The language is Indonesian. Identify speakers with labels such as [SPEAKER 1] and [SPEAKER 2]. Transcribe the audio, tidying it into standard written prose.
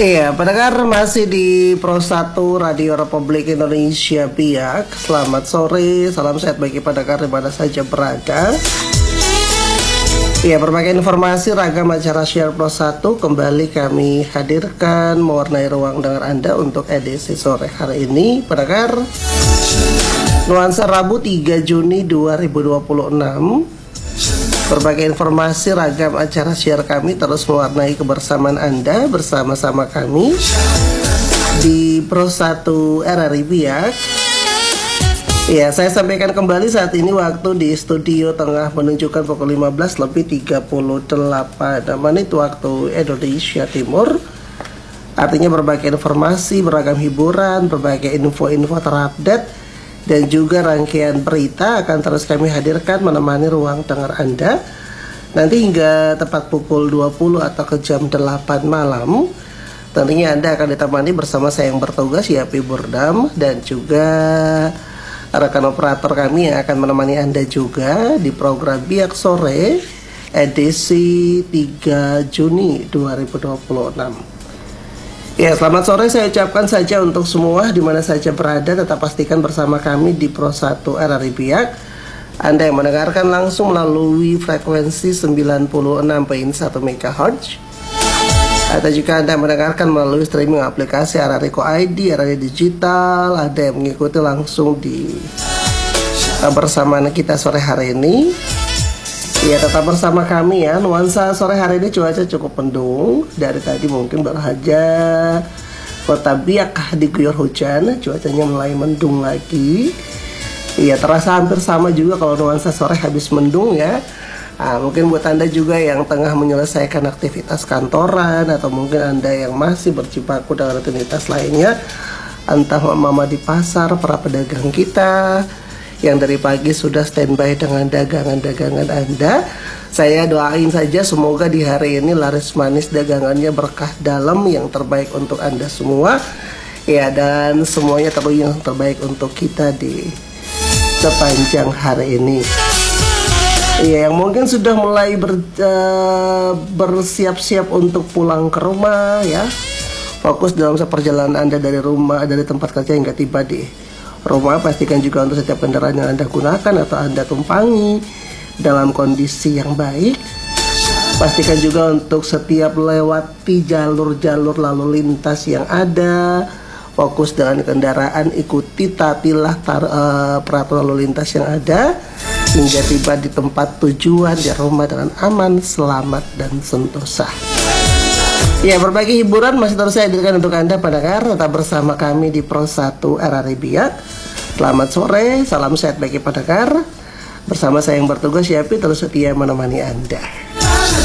[SPEAKER 1] Iya, pendengar masih di Pro 1 Radio Republik Indonesia Biak. Selamat sore, salam sehat bagi pendengar di mana saja berada. Iya, berbagai informasi ragam acara Siar Pro 1 kembali kami hadirkan mewarnai ruang dengar Anda untuk edisi sore hari ini. Pendengar, nuansa Rabu 3 Juni 2026. Berbagai informasi ragam acara siar kami terus mewarnai kebersamaan Anda bersama-sama kami di Pro 1 RRI Biak. Ya, saya sampaikan kembali saat ini waktu di studio tengah menunjukkan pukul 15:38 menit waktu Indonesia Timur. Artinya berbagai informasi, beragam hiburan, berbagai info-info terupdate dan juga rangkaian berita akan terus kami hadirkan menemani ruang dengar Anda nanti hingga tepat pukul 20 atau ke jam 8 malam. Tentunya Anda akan ditemani bersama saya yang bertugas, Yapi Burdam, dan juga rekan operator kami yang akan menemani Anda juga di program Biak Sore edisi 3 Juni 2026. Ya, selamat sore saya ucapkan saja untuk semua di mana saja berada. Tetap pastikan bersama kami di Pro 1 RRI Biak. Anda yang mendengarkan langsung melalui frekuensi 96.1 MHz, atau jika Anda mendengarkan melalui streaming aplikasi RRI Co ID, RRI Digital, ada yang mengikuti langsung di bersamaan kita sore hari ini. Ya, tetap bersama kami ya. Nuansa sore hari ini cuaca cukup mendung. Dari tadi mungkin baru saja kota Biak diguyur hujan, cuacanya mulai mendung lagi. Iya, terasa hampir sama juga kalau nuansa sore habis mendung ya. Mungkin buat Anda juga yang tengah menyelesaikan aktivitas kantoran, atau mungkin Anda yang masih berjibaku dengan rutinitas lainnya, entah mama di pasar, para pedagang kita yang dari pagi sudah standby dengan dagangan-dagangan Anda. Saya doain saja semoga di hari ini laris manis dagangannya, berkah dalam, yang terbaik untuk Anda semua. Ya, dan semuanya terlalu yang terbaik untuk kita di sepanjang hari ini. Ya, yang mungkin sudah mulai bersiap-siap untuk pulang ke rumah ya. Fokus dalam perjalanan Anda dari rumah, dari tempat kerja hingga tiba di rumah. Pastikan juga untuk setiap kendaraan yang Anda gunakan atau Anda tumpangi dalam kondisi yang baik. Pastikan juga untuk setiap lewati jalur-jalur lalu lintas yang ada, fokus dengan kendaraan, ikuti taatilah peraturan lalu lintas yang ada hingga tiba di tempat tujuan di rumah dengan aman, selamat, dan sentosa. Ya, berbagai hiburan masih terus saya hadirkan untuk Anda pendengar. Tetap bersama kami di Pro 1 RRI Biak. Selamat sore, salam sehat bagi pendengar. Bersama saya yang bertugas, Yapi, terus setia menemani Anda.